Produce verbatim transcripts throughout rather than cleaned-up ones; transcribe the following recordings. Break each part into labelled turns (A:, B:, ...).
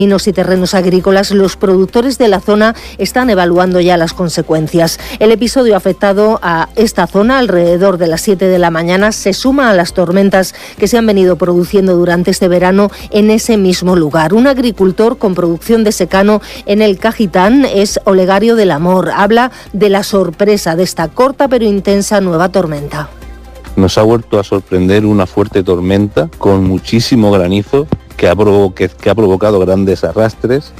A: y terrenos agrícolas, los productores de la zona están evaluando ya las consecuencias. El episodio afectado a esta zona alrededor de las siete de la mañana se suma a las tormentas que se han venido produciendo durante este verano en ese mismo lugar. Un agricultor con producción de secano en el Cajitán es Olegario del Amor. Habla de la sorpresa de esta corta pero intensa nueva tormenta.
B: Nos ha vuelto a sorprender una fuerte tormenta con muchísimo granizo que ha, provo- que, que ha provocado grandes arrastres.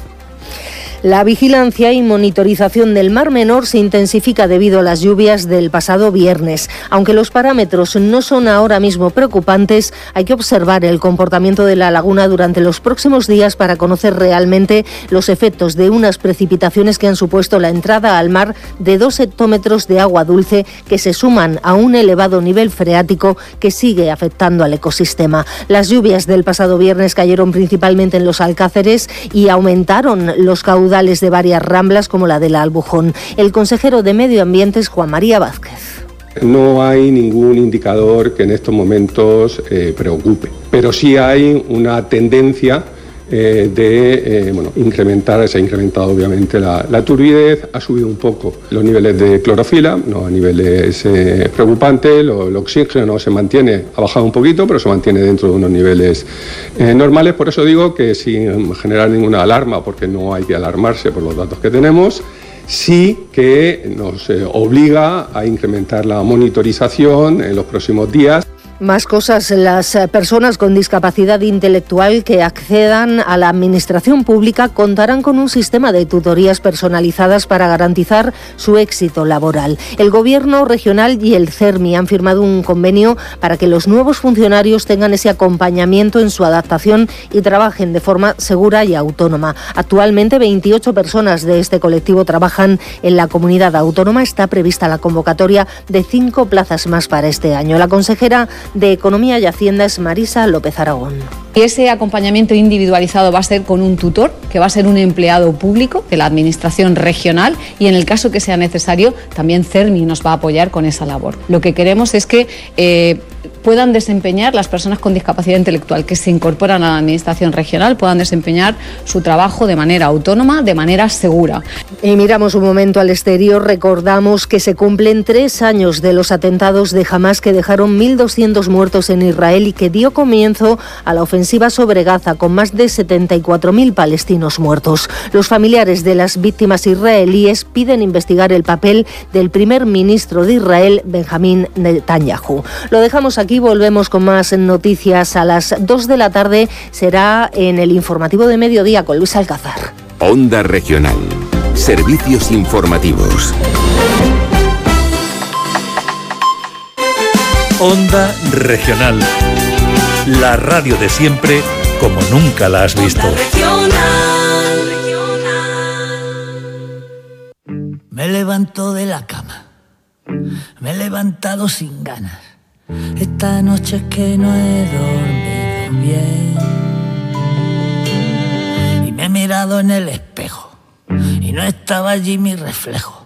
A: La vigilancia y monitorización del Mar Menor se intensifica debido a las lluvias del pasado viernes. Aunque los parámetros no son ahora mismo preocupantes, hay que observar el comportamiento de la laguna durante los próximos días para conocer realmente los efectos de unas precipitaciones que han supuesto la entrada al mar de dos hectómetros de agua dulce que se suman a un elevado nivel freático que sigue afectando al ecosistema. Las lluvias del pasado viernes cayeron principalmente en los Alcáceres y aumentaron los caudales de varias ramblas como la de la Albujón. El consejero de Medio Ambiente es Juan María Vázquez.
C: No hay ningún indicador que en estos momentos eh, preocupe, pero sí hay una tendencia eh, de eh, bueno, incrementar, se ha incrementado obviamente la, la turbidez, ha subido un poco los niveles de clorofila, no a niveles eh, preocupantes, lo, el oxígeno no se mantiene, ha bajado un poquito, pero se mantiene dentro de unos niveles eh, normales. Por eso digo que sin generar ninguna alarma, porque no hay que alarmarse por los datos que tenemos, sí que nos eh, obliga a incrementar la monitorización en los próximos días.
A: Más cosas. Las personas con discapacidad intelectual que accedan a la administración pública contarán con un sistema de tutorías personalizadas para garantizar su éxito laboral. El Gobierno regional y el CERMI han firmado un convenio para que los nuevos funcionarios tengan ese acompañamiento en su adaptación y trabajen de forma segura y autónoma. Actualmente veintiocho personas de este colectivo trabajan en la comunidad autónoma. Está prevista la convocatoria de cinco plazas más para este año. La consejera de Economía y Hacienda es Marisa López Aragón.
D: Y ese acompañamiento individualizado va a ser con un tutor, que va a ser un empleado público de la Administración regional, y en el caso que sea necesario, también CERMI nos va a apoyar con esa labor. Lo que queremos es que eh, puedan desempeñar, las personas con discapacidad intelectual que se incorporan a la Administración regional, puedan desempeñar su trabajo de manera autónoma, de manera segura.
A: Y miramos un momento al exterior, recordamos que se cumplen tres años de los atentados de Hamás que dejaron mil doscientos muertos en Israel y que dio comienzo a la ofensiva sobre Gaza con más de setenta y cuatro mil palestinos muertos. Los familiares de las víctimas israelíes piden investigar el papel del primer ministro de Israel, Benjamín Netanyahu. Lo dejamos aquí, volvemos con más noticias a las dos de la tarde. Será en el informativo de mediodía con Luis Alcázar.
E: Onda Regional. Servicios informativos.
F: Onda Regional. La radio de siempre, como nunca la has visto.
G: Me levanto de la cama, me he levantado sin ganas. Esta noche es que no he dormido bien. Y me he mirado en el espejo y no estaba allí mi reflejo.